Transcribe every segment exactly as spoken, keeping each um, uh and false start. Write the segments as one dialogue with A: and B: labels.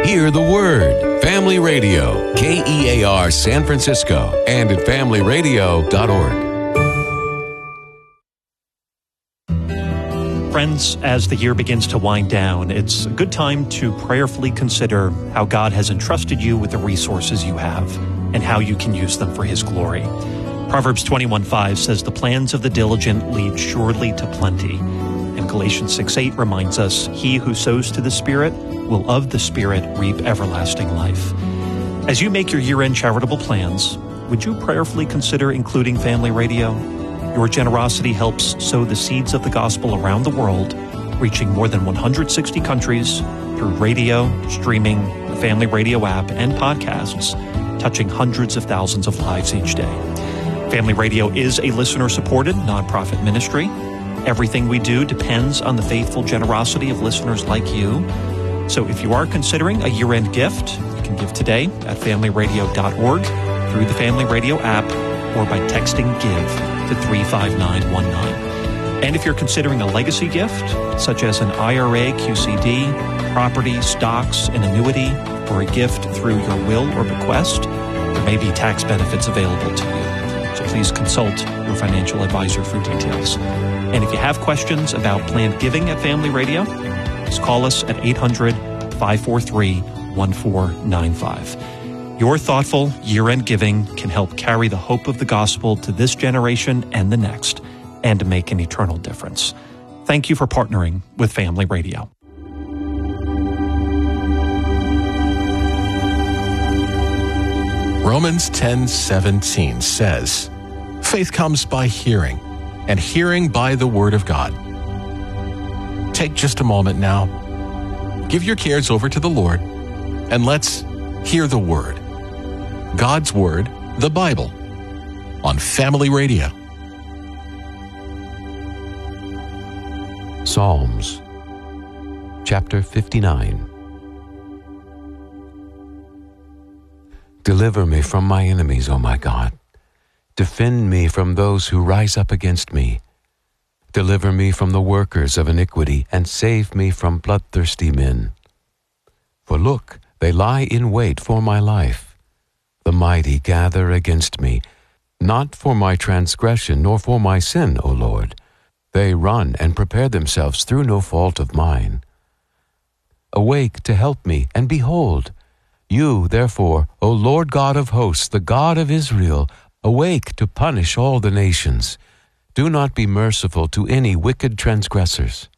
A: Hear the Word. Family Radio, K E A R San Francisco, and at family radio dot org.
B: Friends, as the year begins to wind down, it's a good time to prayerfully consider how God has entrusted you with the resources you have and how you can use them for His glory. Proverbs twenty-one five says, "The plans of the diligent lead surely to plenty." And Galatians six eight reminds us, "He who sows to the Spirit will of the Spirit reap everlasting life." As you make your year-end charitable plans, would you prayerfully consider including Family Radio? Your generosity helps sow the seeds of the gospel around the world, reaching more than one hundred sixty countries through radio, streaming, the Family Radio app, and podcasts, touching hundreds of thousands of lives each day. Family Radio is a listener-supported nonprofit ministry. Everything we do depends on the faithful generosity of listeners like you. So if you are considering a year-end gift, you can give today at family radio dot org, through the Family Radio app, or by texting GIVE to three five nine one nine. And if you're considering a legacy gift, such as an I R A, Q C D, property, stocks, an annuity, or a gift through your will or bequest, there may be tax benefits available to you. So please consult your financial advisor for details. And if you have questions about planned giving at Family Radio, just call us at eight hundred, five four three, one four nine five. Your thoughtful year-end giving can help carry the hope of the gospel to this generation and the next, and to make an eternal difference. Thank you for partnering with Family Radio.
A: Romans ten seventeen says, "Faith comes by hearing, and hearing by the Word of God." Take just a moment now. Give your cares over to the Lord, and let's hear the Word. God's Word, the Bible, on Family Radio.
C: Psalms, chapter fifty-nine. Deliver me from my enemies, O my God. Defend me from those who rise up against me. Deliver me from the workers of iniquity, and save me from bloodthirsty men. For look, they lie in wait for my life. The mighty gather against me, not for my transgression, nor for my sin, O Lord. They run and prepare themselves through no fault of mine. Awake to help me, and behold, you, therefore, O Lord God of hosts, the God of Israel, awake to punish all the nations. Do not be merciful to any wicked transgressors.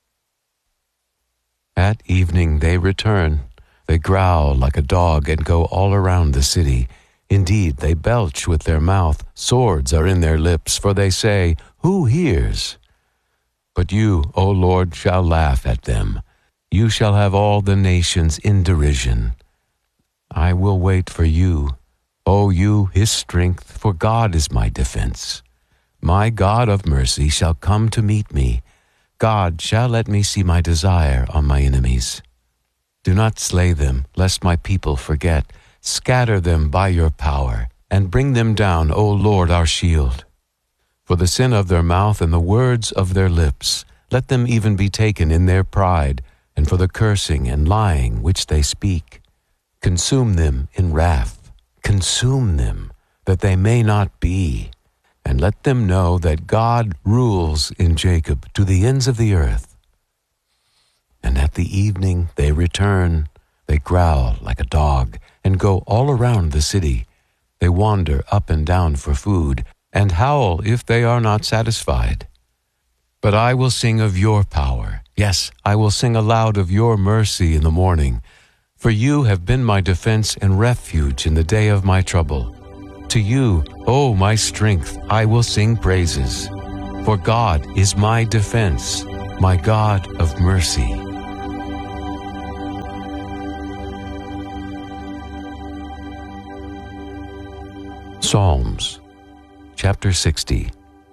C: At evening they return. They growl like a dog and go all around the city. Indeed, they belch with their mouth. Swords are in their lips, for they say, "Who hears?" But you, O Lord, shall laugh at them. You shall have all the nations in derision. I will wait for you, O you, his strength, for God is my defense. My God of mercy shall come to meet me. God shall let me see my desire on my enemies. Do not slay them, lest my people forget. Scatter them by your power, and bring them down, O Lord, our shield. For the sin of their mouth and the words of their lips, let them even be taken in their pride, and for the cursing and lying which they speak. Consume them in wrath, consume them, that they may not be, and let them know that God rules in Jacob to the ends of the earth. And at the evening they return. They growl like a dog and go all around the city. They wander up and down for food and howl if they are not satisfied. But I will sing of your power. Yes, I will sing aloud of your mercy in the morning. For you have been my defense and refuge in the day of my trouble. To you, O my strength, I will sing praises. For God is my defense, my God of mercy. Psalms, chapter sixty.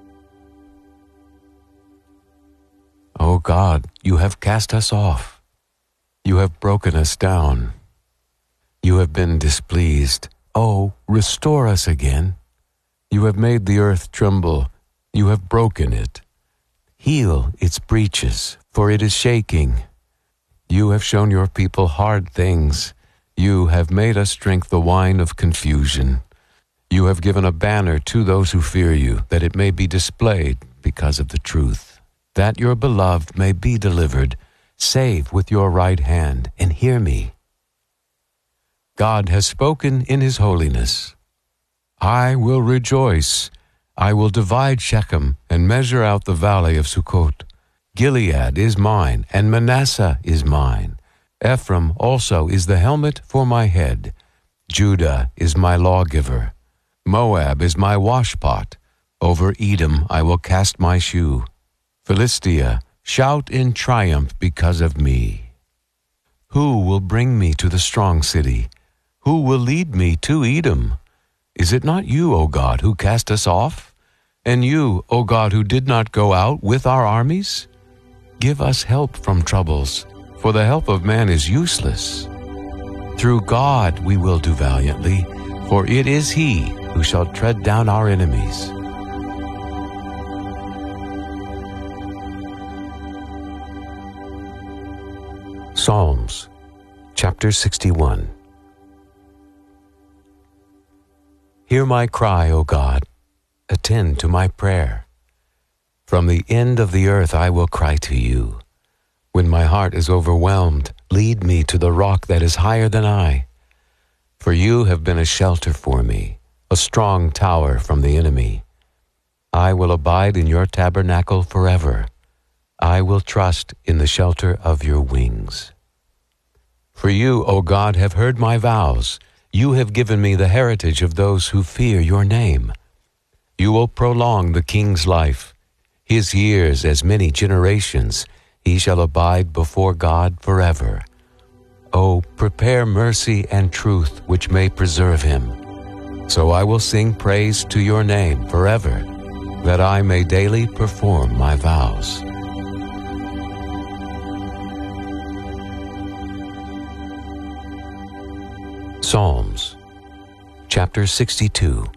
C: O God, you have cast us off. You have broken us down. You have been displeased. Oh, restore us again. You have made the earth tremble. You have broken it. Heal its breaches, for it is shaking. You have shown your people hard things. You have made us drink the wine of confusion. You have given a banner to those who fear you, that it may be displayed because of the truth, that your beloved may be delivered. Save with your right hand, and hear me. God has spoken in his holiness. I will rejoice. I will divide Shechem and measure out the valley of Sukkot. Gilead is mine, and Manasseh is mine. Ephraim also is the helmet for my head. Judah is my lawgiver. Moab is my washpot. Over Edom I will cast my shoe. Philistia, shout in triumph because of me. Who will bring me to the strong city? Who will lead me to Edom? Is it not you, O God, who cast us off? And you, O God, who did not go out with our armies? Give us help from troubles, for the help of man is useless. Through God we will do valiantly, for it is he who shall tread down our enemies. Psalms, chapter sixty-one. Hear my cry, O God. Attend to my prayer. From the end of the earth I will cry to you. When my heart is overwhelmed, lead me to the rock that is higher than I. For you have been a shelter for me, a strong tower from the enemy. I will abide in your tabernacle forever. I will trust in the shelter of your wings. For you, O God, have heard my vows. You have given me the heritage of those who fear your name. You will prolong the king's life, his years as many generations. He shall abide before God forever. O prepare mercy and truth which may preserve him. So I will sing praise to your name forever, that I may daily perform my vows. Psalms, chapter sixty-two.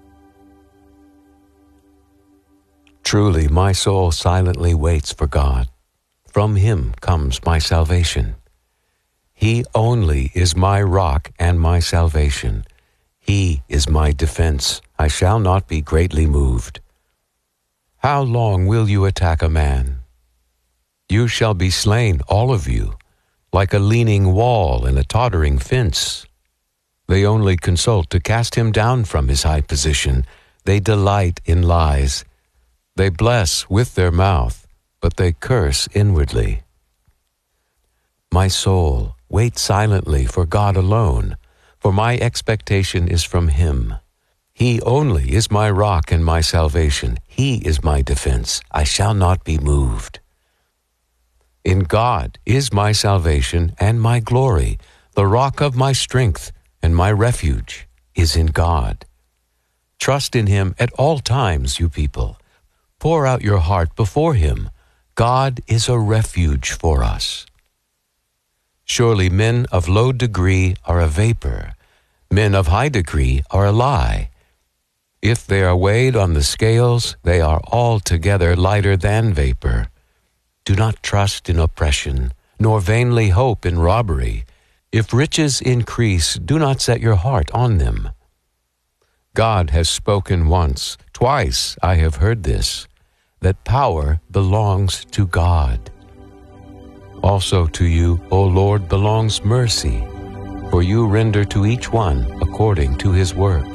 C: Truly my soul silently waits for God. From him comes my salvation. He only is my rock and my salvation. He is my defense. I shall not be greatly moved. How long will you attack a man? You shall be slain, all of you, like a leaning wall and a tottering fence. They only consult to cast him down from his high position. They delight in lies. They bless with their mouth, but they curse inwardly. My soul, wait silently for God alone, for my expectation is from him. He only is my rock and my salvation. He is my defense. I shall not be moved. In God is my salvation and my glory. The rock of my strength and my refuge is in God. Trust in him at all times, you people. Pour out your heart before him. God is a refuge for us. Surely men of low degree are a vapor. Men of high degree are a lie. If they are weighed on the scales, they are altogether lighter than vapor. Do not trust in oppression, nor vainly hope in robbery. If riches increase, do not set your heart on them. God has spoken once, twice I have heard this, that power belongs to God. Also to you, O Lord, belongs mercy, for you render to each one according to his work.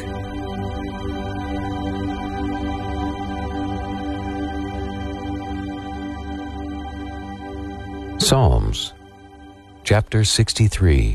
C: Psalms, chapter sixty-three.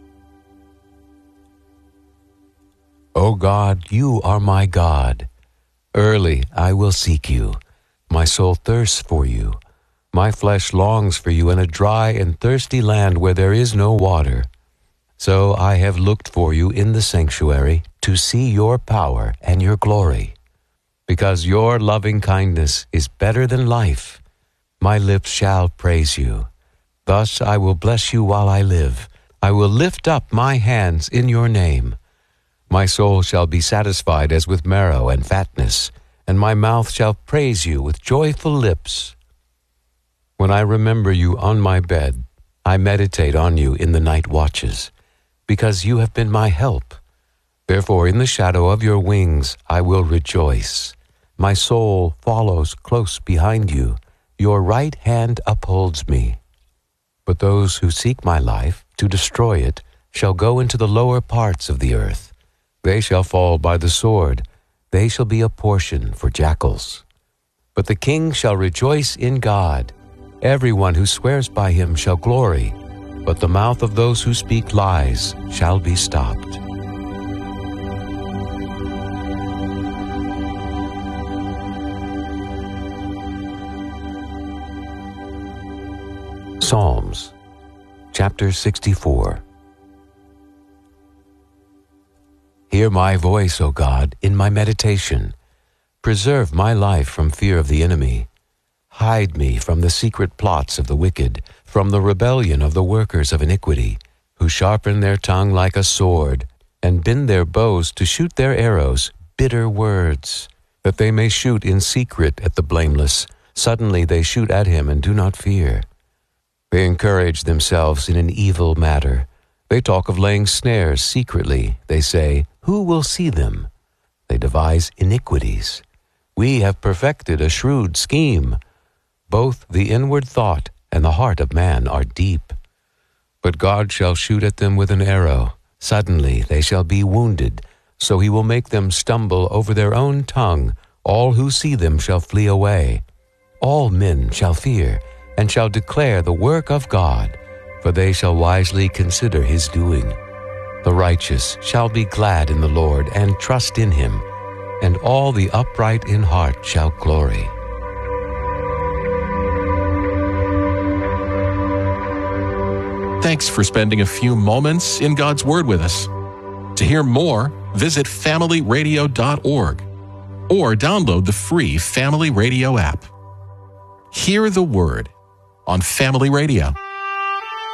C: O God, you are my God. Early I will seek you. My soul thirsts for you. My flesh longs for you in a dry and thirsty land where there is no water. So I have looked for you in the sanctuary to see your power and your glory. Because your loving kindness is better than life, my lips shall praise you. Thus I will bless you while I live. I will lift up my hands in your name. My soul shall be satisfied as with marrow and fatness, and my mouth shall praise you with joyful lips. When I remember you on my bed, I meditate on you in the night watches, because you have been my help. Therefore in the shadow of your wings I will rejoice. My soul follows close behind you. Your right hand upholds me. But those who seek my life to destroy it shall go into the lower parts of the earth. They shall fall by the sword. They shall be a portion for jackals. But the king shall rejoice in God. Everyone who swears by him shall glory. But the mouth of those who speak lies shall be stopped. Psalms, chapter sixty-four. Hear my voice, O God, in my meditation. Preserve my life from fear of the enemy. Hide me from the secret plots of the wicked, from the rebellion of the workers of iniquity, who sharpen their tongue like a sword, and bend their bows to shoot their arrows, bitter words, that they may shoot in secret at the blameless. Suddenly they shoot at him and do not fear. They encourage themselves in an evil matter. They talk of laying snares secretly. They say, who will see them? They devise iniquities. We have perfected a shrewd scheme. Both the inward thought and the heart of man are deep. But God shall shoot at them with an arrow. Suddenly they shall be wounded. So he will make them stumble over their own tongue. All who see them shall flee away. All men shall fear, and shall declare the work of God, for they shall wisely consider his doing. The righteous shall be glad in the Lord, and trust in him, and all the upright in heart shall glory.
A: Thanks for spending a few moments in God's Word with us. To hear more, visit family radio dot org or download the free Family Radio app. Hear the Word on Family Radio.